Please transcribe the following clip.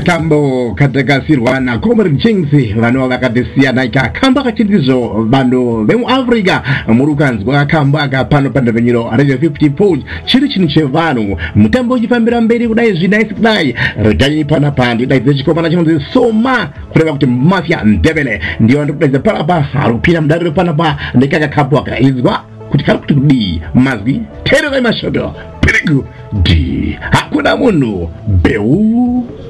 Akambo katakasirwa na Comrade Jinxi vano vakatisiya naika kamba kachitizo bando vemu Africa murukanzwa kamba kapano pandavenyiro Radio 54 chiri chini chevanu mutambo uchifambira mberi kudai zvinaisi kudai regai pana pandi dai dzechikoma chinonzi Soma kureva kuti Mafia Ndebele ndiyo ndikudaiza panapa harupira mudariro panapa ndikaka kapu akaizwa kuti kari kuti kudii mazwi terera mashoto pirigu di hakuna munhu beu